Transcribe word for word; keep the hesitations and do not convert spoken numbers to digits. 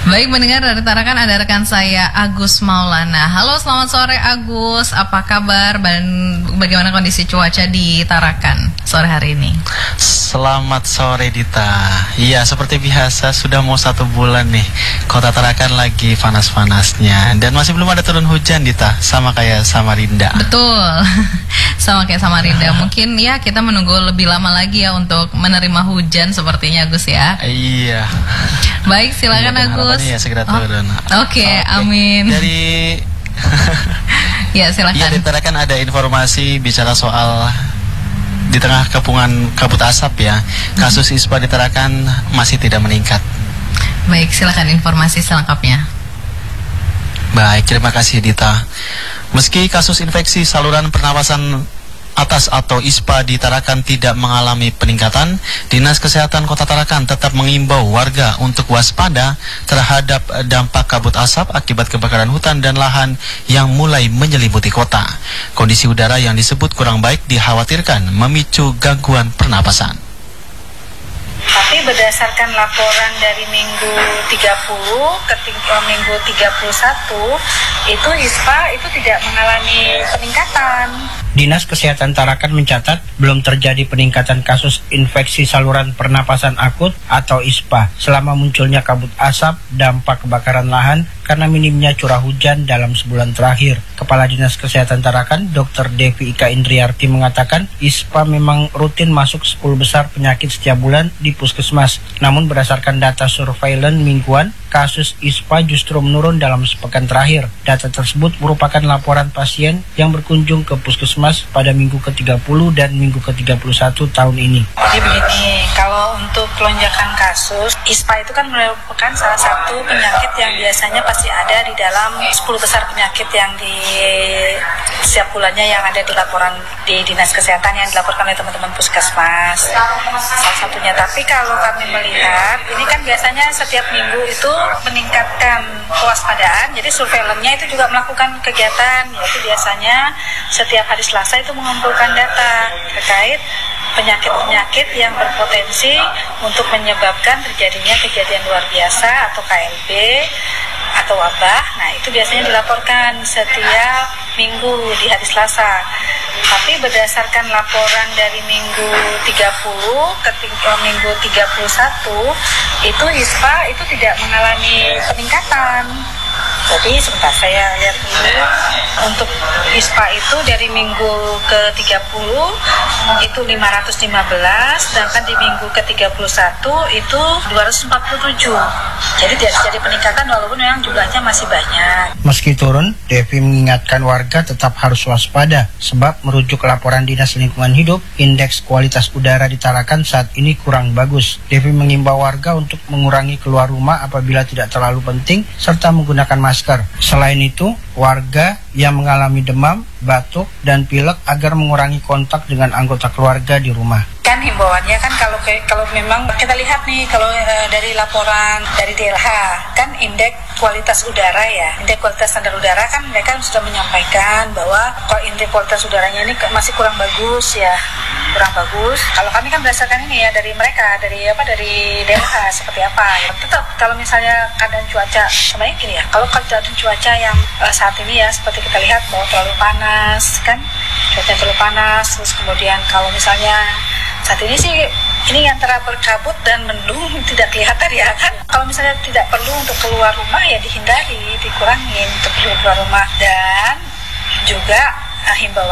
Baik, mendengar dari Tarakan ada rekan saya Agus Maulana. Halo, selamat sore Agus. Apa kabar dan bagaimana kondisi cuaca di Tarakan sore hari ini? Selamat sore Dita. Iya, seperti biasa sudah mau satu bulan nih Kota Tarakan lagi panas-panasnya dan masih belum ada turun hujan Dita, sama kayak Samarinda. Betul, sama kayak Samarinda. Mungkin ya kita menunggu lebih lama lagi ya untuk menerima hujan sepertinya Agus ya. Iya. Baik, silakan iya, Agus. Ya segera turun. Oh, Oke, okay, okay. Amin. Dari ya silakan. Iya, di Tarakan ada informasi bicara soal di tengah kepungan kabut asap ya, kasus ispa di Tarakan masih tidak meningkat. Baik, silakan informasi selengkapnya. Baik, terima kasih Dita. Meski kasus infeksi saluran pernapasan atas atau ispa di Tarakan tidak mengalami peningkatan, Dinas Kesehatan Kota Tarakan tetap mengimbau warga untuk waspada terhadap dampak kabut asap akibat kebakaran hutan dan lahan yang mulai menyelimuti kota. Kondisi udara yang disebut kurang baik dikhawatirkan memicu gangguan pernapasan. Tapi berdasarkan laporan dari minggu tiga puluh ke minggu tiga puluh satu itu ispa itu tidak mengalami peningkatan. Dinas Kesehatan Tarakan mencatat belum terjadi peningkatan kasus infeksi saluran pernapasan akut atau ispa selama munculnya kabut asap dampak kebakaran lahan karena minimnya curah hujan dalam sebulan terakhir. Kepala Dinas Kesehatan Tarakan, Dokter Devi Ika Indriarti mengatakan ispa memang rutin masuk sepuluh besar penyakit setiap bulan di puskesmas. Namun berdasarkan data surveillance mingguan, kasus ispa justru menurun dalam sepekan terakhir. Data tersebut merupakan laporan pasien yang berkunjung ke puskesmas pada minggu ke tiga puluh dan minggu ke tiga puluh satu tahun ini. Jadi begini, kalau untuk lonjakan kasus, ispa itu kan merupakan salah satu penyakit yang biasanya pasti ada di dalam sepuluh besar penyakit yang di setiap bulannya yang ada di laporan di Dinas Kesehatan yang dilaporkan oleh teman-teman puskesmas. Salah satunya, tapi kalau kami melihat, ini kan biasanya setiap minggu itu meningkatkan kewaspadaan, jadi surveillance-nya itu juga melakukan kegiatan, yaitu biasanya setiap hari Selasa itu mengumpulkan data terkait penyakit-penyakit yang berpotensi untuk menyebabkan terjadinya kejadian luar biasa atau K L B atau wabah. Nah, itu biasanya dilaporkan setiap minggu di hari Selasa. Tapi berdasarkan laporan dari minggu tiga puluh ke minggu tiga puluh satu itu ispa itu tidak mengalami peningkatan. Jadi sebentar saya lihat dulu. Untuk ispa itu dari minggu ke tiga puluh itu lima ratus lima belas, sedangkan di minggu ke tiga puluh satu itu dua ratus empat puluh tujuh. Jadi tidak terjadi peningkatan walaupun memang jumlahnya masih banyak. Meski turun, Devi mengingatkan warga tetap harus waspada sebab merujuk laporan Dinas Lingkungan Hidup, indeks kualitas udara di Tarakan saat ini kurang bagus. Devi mengimbau warga untuk mengurangi keluar rumah apabila tidak terlalu penting serta menggunakan masker. Selain itu, warga yang mengalami demam, batuk, dan pilek agar mengurangi kontak dengan anggota keluarga di rumah. Kan himbauannya kan kalau kalau memang kita lihat nih kalau e, dari laporan dari D L H kan indeks kualitas udara ya, indeks kualitas standar udara kan mereka sudah menyampaikan bahwa kalau indeks kualitas udaranya ini masih kurang bagus ya, kurang bagus. Kalau kami kan berdasarkan ini ya dari mereka, dari apa dari D L H seperti apa. Ya. Tetap kalau misalnya keadaan cuaca sebenarnya gini ya, kalau keadaan cuaca yang e, saat ini ya seperti kita lihat bahwa terlalu panas kan, cuaca terlalu panas, terus kemudian kalau misalnya saat ini sih ini antara berkabut dan mendung tidak kelihatan ya kan. Kalau misalnya tidak perlu untuk keluar rumah ya dihindari, dikurangin untuk keluar rumah dan juga himbauan